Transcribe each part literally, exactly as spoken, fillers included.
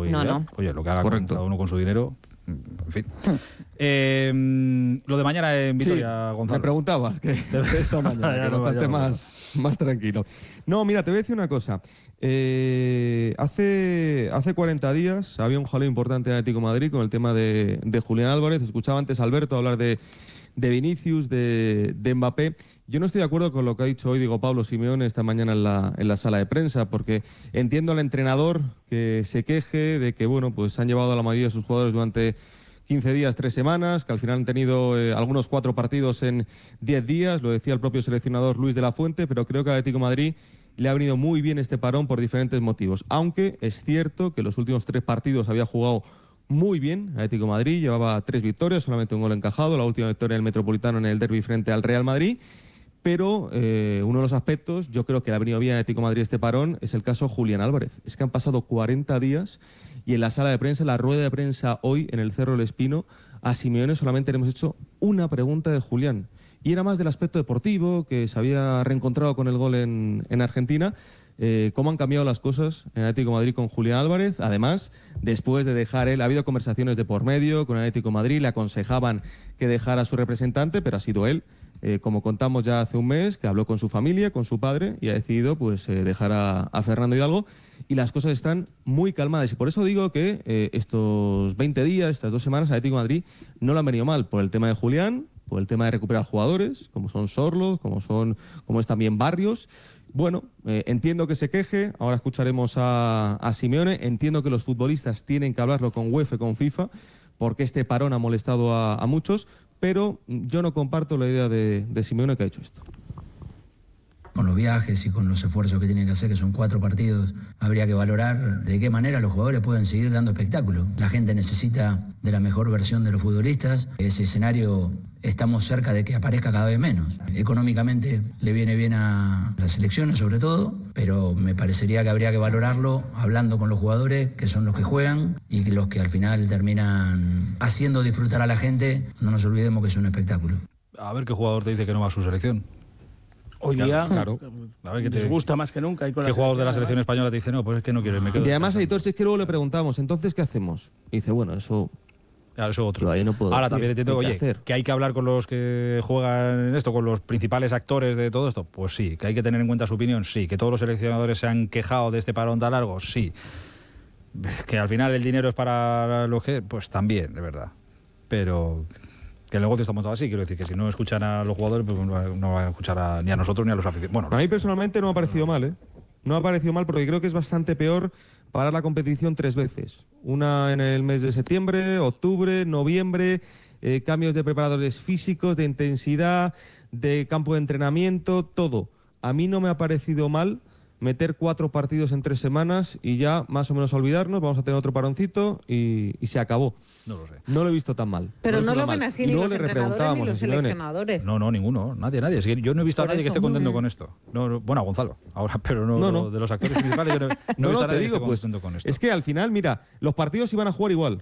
No, no. Oye, lo que haga con cada uno con su dinero, en fin. eh, lo de mañana en Vitoria, sí, Gonzalo. Me preguntabas que esta mañana, que es no, bastante más, más tranquilo. No, mira, te voy a decir una cosa. Eh, hace, hace cuarenta días había un jaleo importante en Atlético de Madrid con el tema de, de Julián Álvarez. Escuchaba antes a Alberto hablar de, de Vinicius, de, de Mbappé. Yo no estoy de acuerdo con lo que ha dicho hoy, digo, Pablo Simeone esta mañana en la, en la sala de prensa, porque entiendo al entrenador que se queje de que, bueno, pues han llevado a la mayoría de sus jugadores durante quince días, tres semanas, que al final han tenido eh, algunos cuatro partidos en diez días, lo decía el propio seleccionador Luis de la Fuente, pero creo que al Atlético de Madrid le ha venido muy bien este parón por diferentes motivos. Aunque es cierto que los últimos tres partidos había jugado muy bien el Atlético de Madrid, llevaba tres victorias, solamente un gol encajado, la última victoria en el Metropolitano en el derbi frente al Real Madrid. Pero eh, uno de los aspectos, yo creo que le ha venido bien al Atlético de Madrid este parón, es el caso Julián Álvarez. Es que han pasado cuarenta días y en la sala de prensa, en la rueda de prensa hoy en el Cerro del Espino, a Simeone solamente le hemos hecho una pregunta de Julián. Y era más del aspecto deportivo, que se había reencontrado con el gol en, en Argentina. Eh, ¿Cómo han cambiado las cosas en el Atlético de Madrid con Julián Álvarez? Además, después de dejar él, ha habido conversaciones de por medio con el Atlético de Madrid, le aconsejaban que dejara a su representante, pero ha sido él, eh, como contamos ya hace un mes, que habló con su familia, con su padre, y ha decidido pues eh, dejar a, a Fernando Hidalgo, y las cosas están muy calmadas. Y por eso digo que eh, estos veinte días, estas dos semanas, al Atlético de Madrid no lo han venido mal, por el tema de Julián, por el tema de recuperar jugadores, como son Sorlo, como son, como es también Barrios. Bueno, eh, entiendo que se queje, ahora escucharemos a, a Simeone, entiendo que los futbolistas tienen que hablarlo con UEFA, con FIFA, porque este parón ha molestado a, a muchos, pero yo no comparto la idea de, de Simeone que ha hecho esto. Con los viajes y con los esfuerzos que tienen que hacer, que son cuatro partidos, habría que valorar de qué manera los jugadores pueden seguir dando espectáculo. La gente necesita de la mejor versión de los futbolistas. Ese escenario estamos cerca de que aparezca cada vez menos. Económicamente le viene bien a las selecciones sobre todo, pero me parecería que habría que valorarlo hablando con los jugadores, que son los que juegan y que los que al final terminan haciendo disfrutar a la gente. No nos olvidemos que es un espectáculo. A ver qué jugador te dice que no va a su selección. Hoy día, claro. A ver, ¿qué te les gusta más que nunca. Y con ¿Qué jugador de la selección española te dice, no, pues es que no quiero, me quedo? Y además, Aitor, si es que luego le preguntamos, ¿entonces qué hacemos? Y dice, bueno, eso... Claro, eso otro. Ahí no puedo Ahora decir, también entiendo, oye, hacer. que hay que hablar con los que juegan en esto, con los principales actores de todo esto. Pues sí, que hay que tener en cuenta su opinión, sí. Que todos los seleccionadores se han quejado de este parón tan largo, sí. Que al final el dinero es para los que, pues también, de verdad. Pero... que el negocio está montado así, quiero decir que si no escuchan a los jugadores, pues no van a escuchar a, ni a nosotros ni a los aficionados. Bueno, a mí personalmente no me ha parecido mal, ¿eh? No me ha parecido mal porque creo que es bastante peor parar la competición tres veces. Una en el mes de septiembre, octubre, noviembre, eh, cambios de preparadores físicos, de intensidad, de campo de entrenamiento, todo. A mí no me ha parecido mal meter cuatro partidos en tres semanas y ya más o menos olvidarnos, vamos a tener otro paroncito y, y se acabó. No lo sé. No lo he visto tan mal. Pero no, no lo mal. ven así ni los entrenadores ni los seleccionadores. No, no, ninguno, nadie, nadie. Es que yo no he visto Por a nadie que eso, esté contento no, con esto. No, no, bueno, a Gonzalo, ahora, pero no, no, no. de los actores principales. Yo no, no, no, he visto no, a nadie te digo, que esté pues, contento con esto. Es que al final, mira, los partidos iban a jugar igual.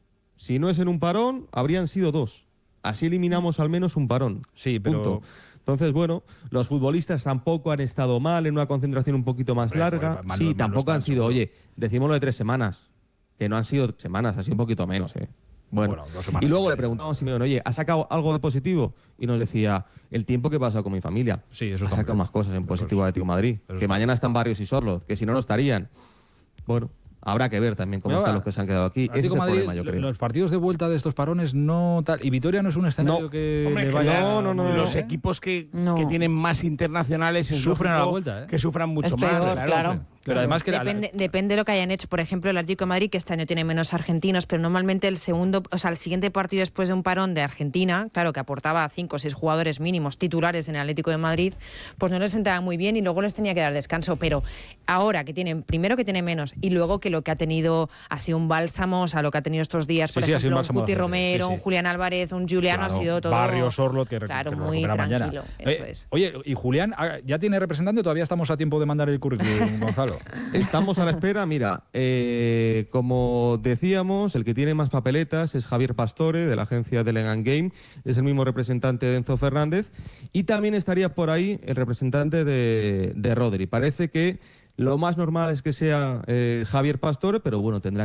Si no es en un parón, habrían sido dos. Así eliminamos al menos un parón. Sí, pero... Punto. Entonces, bueno, los futbolistas tampoco han estado mal en una concentración un poquito más Hombre, larga. fue, mal, sí, mal tampoco han están, sido, seguro. oye, decimos lo de tres semanas, que no han sido semanas, ha sido un poquito menos, ¿eh? Bueno, Bueno, dos semanas. y luego le preguntamos a Simeone, oye, ¿ha sacado algo de positivo? Y nos decía, el tiempo que he pasado con mi familia. Sí, eso ha está sacado bien. más cosas en positivo Eso a Atlético de Madrid. eso Que está mañana están Barrios y Sorloz, que si no, no estarían. Bueno, habrá que ver también cómo Pero están ahora, los que se han quedado aquí. Ese es Atlético el Madrid, problema, yo creo. los partidos de vuelta de estos parones no tal. Y Vitoria no es un escenario No. que Hombre, le que vaya. no, no, no, los no. equipos que, No. que tienen más internacionales es Sufren a la lógico vuelta, ¿eh? que sufran mucho Es más. peor, Claro, claro. Pero además que la- Depende, depende de lo que hayan hecho. Por ejemplo, el Atlético de Madrid, que este año tiene menos argentinos, pero normalmente el segundo, o sea, el siguiente partido después de un parón de Argentina, claro, que aportaba cinco o seis jugadores mínimos titulares en el Atlético de Madrid, pues no les sentaba muy bien y luego les tenía que dar descanso. Pero ahora que tienen, primero que tiene menos y luego que lo que ha tenido ha sido un bálsamo, o sea, lo que ha tenido estos días, Sí, por sí, ha sido un ejemplo, un bálsamo Guti de gente, Romero, sí, sí. un Julián Álvarez, un Juliano, Claro, ha sido todo... Barrio, Sorloz, que, claro, que lo muy recupera tranquilo, mañana. eso Eh, es. Oye, ¿y Julián ah, ya tiene representante o todavía estamos a tiempo de mandar el currículum, Gonzalo? Estamos a la espera, mira, eh, como decíamos, el que tiene más papeletas es Javier Pastore, de la agencia de Legan Game, es el mismo representante de Enzo Fernández, y también estaría por ahí el representante de, de Rodri. Parece que lo más normal es que sea eh, Javier Pastore, pero bueno, tendrá